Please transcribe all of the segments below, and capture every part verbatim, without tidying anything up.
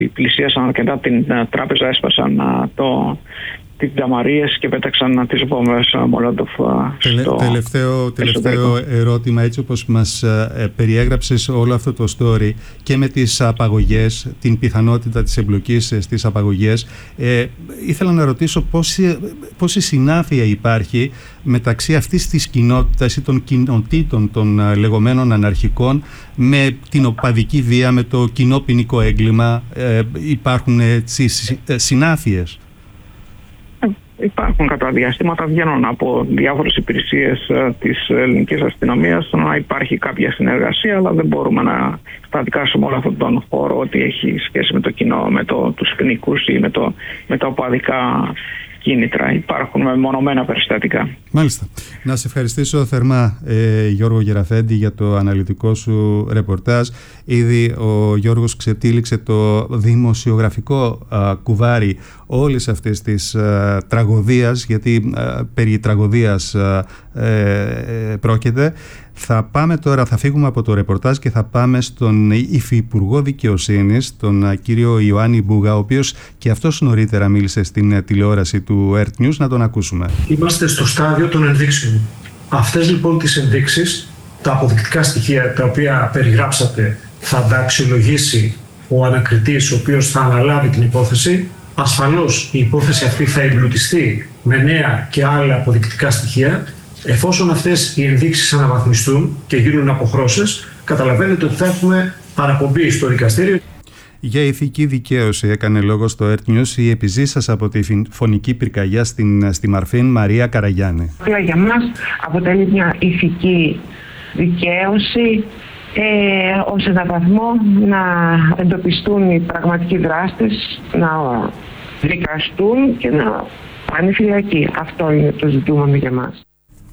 Πλησίασαν αρκετά την τράπεζα, έσπασαν το, τις τζαμαρίες και πέταξαν τις βόμβες Μολότοφ στο τελευταίο, τελευταίο ερώτημα, έτσι όπως μας ε, περιέγραψες όλο αυτό το story και με τις απαγωγές, την πιθανότητα της εμπλοκής στις απαγωγές, ε, ήθελα να ρωτήσω πόση, πόση συνάφεια υπάρχει μεταξύ αυτής της κοινότητας ή των κοινοτήτων των ε, λεγόμενων αναρχικών με την οπαδική βία, με το κοινό ποινικό έγκλημα. Ε, υπάρχουν έτσι συνάφειες? Υπάρχουν κατά διαστήματα, βγαίνουν από διάφορες υπηρεσίες της ελληνικής αστυνομίας να υπάρχει κάποια συνεργασία, αλλά δεν μπορούμε να καταδικάσουμε όλο αυτόν τον χώρο ότι έχει σχέση με το κοινό, με το, τους ποινικούς ή με, το, με τα οπαδικά κίνητρα. Υπάρχουν μεμονωμένα περιστατικά. Μάλιστα. Να σε ευχαριστήσω θερμά, ε, Γιώργο Γεραφέντη, για το αναλυτικό σου ρεπορτάζ. Ήδη ο Γιώργος ξετύλιξε το δημοσιογραφικό α, κουβάρι όλης αυτής της α, τραγωδίας, γιατί α, περί τραγωδίας α, ε, ε, πρόκειται. Θα πάμε τώρα, θα φύγουμε από το ρεπορτάζ και θα πάμε στον Υφυπουργό Δικαιοσύνης, τον κύριο Ιωάννη Μπούγα, ο οποίος και αυτός νωρίτερα μίλησε στην τηλεόραση του Earth News. Να τον ακούσουμε. Είμαστε στο στάδιο των ενδείξεων. Αυτές λοιπόν τις ενδείξεις, τα αποδεικτικά στοιχεία τα οποία περιγράψατε, θα τα αξιολογήσει ο ανακριτής, ο οποίος θα αναλάβει την υπόθεση. Ασφαλώς η υπόθεση αυτή θα εμπλουτιστεί με νέα και άλλα αποδεικτικά στοιχεία. Εφόσον αυτές οι ενδείξεις αναβαθμιστούν και γίνουν αποχρώσεις, καταλαβαίνετε ότι θα έχουμε παραπομπή στο δικαστήριο. Για ηθική δικαίωση έκανε λόγο στο Earth News η επιζήσας από τη φωνική πυρκαγιά στην, στη Μαρφίν, Μαρία Καραγιάννη. Για μας αποτελεί μια ηθική δικαίωση ε, ως έναν βαθμό να εντοπιστούν οι πραγματικοί δράστες, να δικαστούν και να πάνε φυλακή. Αυτό είναι το ζητούμενο για μας.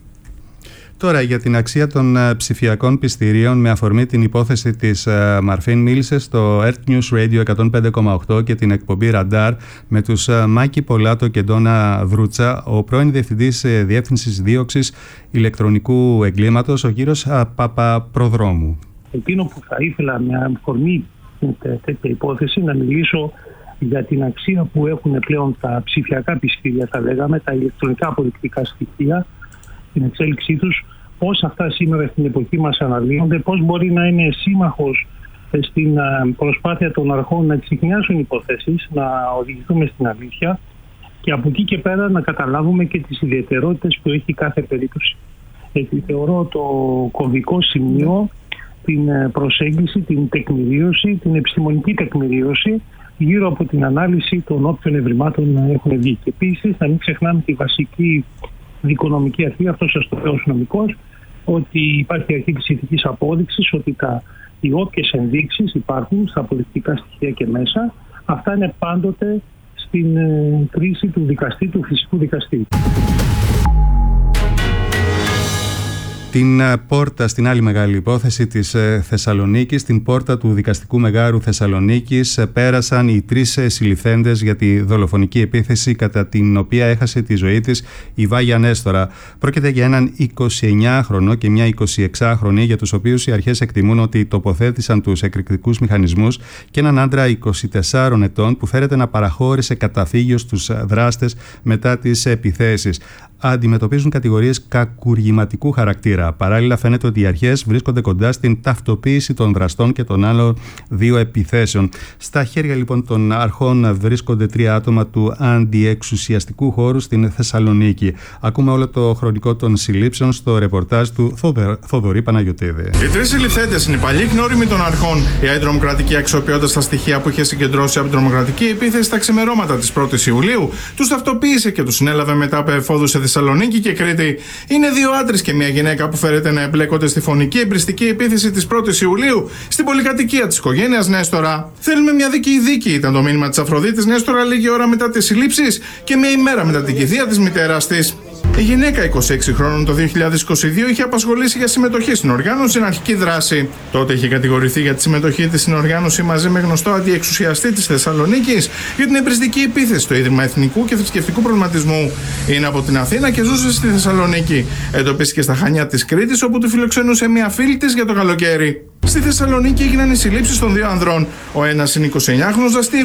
Τώρα, για την αξία των ψηφιακών πιστηρίων με αφορμή την υπόθεση της Μαρφίν, μίλησε στο Earth News Radio εκατόν πέντε κόμμα οκτώ και την εκπομπή Ραντάρ με τους Μάκη Πολάτο και Ντόνα Βρούτσα, ο πρώην Διευθυντής Διεύθυνσης Δίωξης Ηλεκτρονικού Εγκλήματος, ο κύριος Παπαπροδρόμου. Εκείνο που θα ήθελα με αφορμή τέτοια υπόθεση να μιλήσω για την αξία που έχουν πλέον τα ψηφιακά πιστήρια, θα λέγαμε, τα ηλεκτρονικά αποδεικτικά στοιχεία, την εξέλιξή τους, πώς αυτά σήμερα στην εποχή μας αναλύονται, πώς μπορεί να είναι σύμμαχος στην προσπάθεια των αρχών να εξηχνιάσουν υποθέσεις, να οδηγηθούμε στην αλήθεια και από εκεί και πέρα να καταλάβουμε και τις ιδιαιτερότητες που έχει κάθε περίπτωση. Έτσι, θεωρώ το κομβικό σημείο την προσέγγιση, την τεκμηρίωση, την επιστημονική τεκμηρίωση γύρω από την ανάλυση των όποιων ευρημάτων έχουν βγει. Και επίσης να μην ξεχνάμε τη βασική δικονομική αρχή, αυτό σας το λέω ως νομικός, ότι υπάρχει αρχή της ηθικής απόδειξης, ότι τα, οι όποιες ενδείξεις υπάρχουν στα αποδεικτικά στοιχεία και μέσα, αυτά είναι πάντοτε στην ε, κρίση του δικαστή, του φυσικού δικαστή. Την πόρτα, στην άλλη μεγάλη υπόθεση της Θεσσαλονίκης, την πόρτα του Δικαστικού Μεγάρου Θεσσαλονίκης, πέρασαν οι τρεις συλληφθέντες για τη δολοφονική επίθεση κατά την οποία έχασε τη ζωή της η Βάγια Νέστορα. Πρόκειται για έναν εικοσιεννιάχρονο και μια εικοσιεξάχρονη, για τους οποίους οι αρχές εκτιμούν ότι τοποθέτησαν τους εκρηκτικούς μηχανισμούς, και έναν άντρα εικοσιτεσσάρων ετών που φέρεται να παραχώρησε καταφύγιο στους δράστες μετά τις επιθέσεις. Αντιμετωπίζουν κατηγορίες κακουργηματικού χαρακτήρα. Παράλληλα, φαίνεται ότι οι αρχές βρίσκονται κοντά στην ταυτοποίηση των δραστών και των άλλων δύο επιθέσεων. Στα χέρια λοιπόν των αρχών βρίσκονται τρία άτομα του αντιεξουσιαστικού χώρου στην Θεσσαλονίκη. Ακούμε όλο το χρονικό των συλλήψεων στο ρεπορτάζ του Θοδωρή Παναγιωτίδη. Οι τρεις συλληφθέντες είναι οι παλιοί γνώριμοι των αρχών. Η αντιτρομοκρατική, αξιοποιώντας τα στοιχεία που είχε συγκεντρώσει από την τρομοκρατική επίθεση στα ξημερώματα της πρώτης Ιουλίου, τους ταυτοποίησε και τους συνέλαβε μετά από εφόδους σε Θεσσαλονίκη και Κρήτη. Είναι δύο άντρες και μια γυναίκα που φέρεται να εμπλέκονται στη φωνική εμπριστική επίθεση της πρώτης Ιουλίου στην πολυκατοικία της οικογένειας Νέστορα. Θέλουμε μια δίκαιη δίκη, ήταν το μήνυμα της Αφροδίτης Νέστορα λίγη ώρα μετά τις συλλήψεις και μια ημέρα μετά την κηδεία της μητέρας της. Η γυναίκα είκοσι έξι χρόνων το δύο χιλιάδες είκοσι δύο είχε απασχολήσει για συμμετοχή στην οργάνωση στην αρχική δράση. Τότε είχε κατηγορηθεί για τη συμμετοχή της στην οργάνωση μαζί με γνωστό αντιεξουσιαστή της Θεσσαλονίκης για την εμπριστική επίθεση στο Ίδρυμα Εθνικού και Θρησκευτικού Προβληματισμού. Είναι από την Αθήνα και ζούσε στη Θεσσαλονίκη. Εντοπίστηκε στα Χανιά της Κρήτης, όπου του φιλοξενούσε μια φίλη της για το καλοκαίρι. Στη Θεσσαλονίκη έγιναν οι συλλήψεις των δύο ανδρών. Ο ένας είναι εικοσιεννιάχρονος δραστήριος.